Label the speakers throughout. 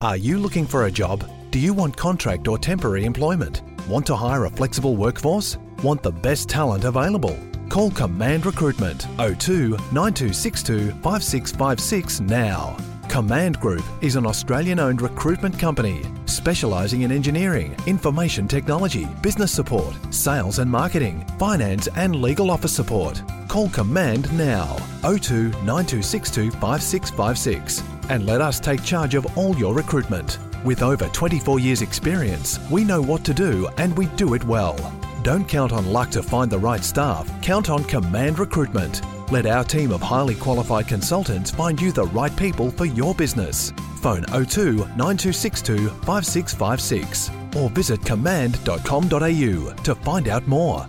Speaker 1: Are you looking for a job? Do you want contract or temporary employment? Want to hire a flexible workforce? Want the best talent available? Call Command Recruitment 02 9262 5656 now. Command Group is an Australian-owned recruitment company specialising in engineering, information technology, business support, sales and marketing, finance and legal office support. Call Command now 02 9262 5656 and let us take charge of all your recruitment. With over 24 years experience, we know what to do and we do it well. Don't count on luck to find the right staff. Count on Command Recruitment. Let our team of highly qualified consultants find you the right people for your business. Phone 02 9262 5656 or visit command.com.au to find out more.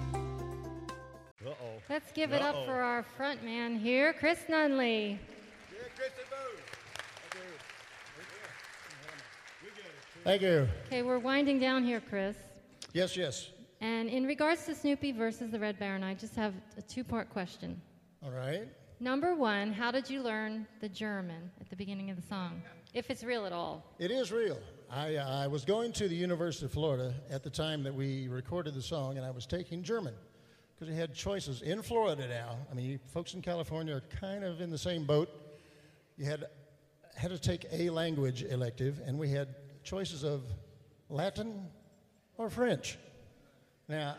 Speaker 2: Let's give it up for our front man here, Chris Nunley.
Speaker 3: Thank you.
Speaker 2: Okay, we're winding down here, Chris.
Speaker 3: Yes.
Speaker 2: And in regards to Snoopy versus the Red Baron, I just have a two-part question.
Speaker 3: All right.
Speaker 2: Number one, how did you learn the German at the beginning of the song? If it's real at all.
Speaker 3: It is real. I was going to the University of Florida at the time that we recorded the song, and I was taking German because we had choices in Florida now. I mean, folks in California are kind of in the same boat. You had to take a language elective, and we had choices of Latin or French. Now,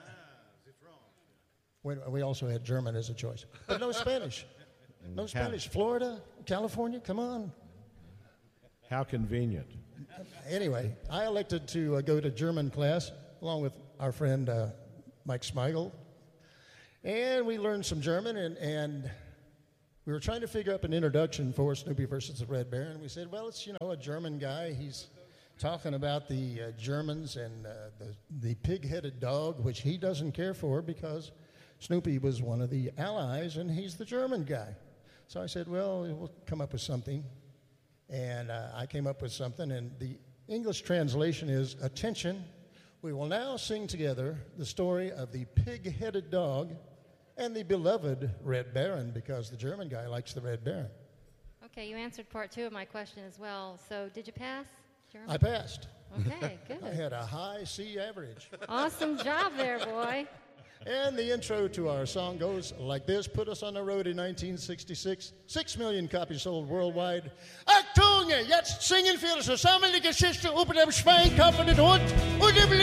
Speaker 3: we also had German as a choice, but no Spanish. No Spanish. Florida, California, come on.
Speaker 4: How convenient.
Speaker 3: Anyway, I elected to go to German class along with our friend Mike Smigel, and we learned some German, and we were trying to figure up an introduction for Snoopy versus the Red Baron. We said, well, it's, a German guy. He's talking about the Germans and the pig-headed dog, which he doesn't care for because Snoopy was one of the allies and he's the German guy. So I said, well, we'll come up with something. And I came up with something, and the English translation is, attention, we will now sing together the story of the pig-headed dog and the beloved Red Baron, because the German guy likes the Red Baron.
Speaker 2: Okay, you answered part two of my question as well. So did you pass German?
Speaker 3: I passed.
Speaker 2: Okay, good.
Speaker 3: I had a high C average.
Speaker 2: Awesome job there, boy.
Speaker 3: And the intro to our song goes like this. Put us on the road in 1966. 6 million copies sold worldwide. Achtung, jetzt singen wir zusammen die Geschichte über den Schweinkopf und den Hund und über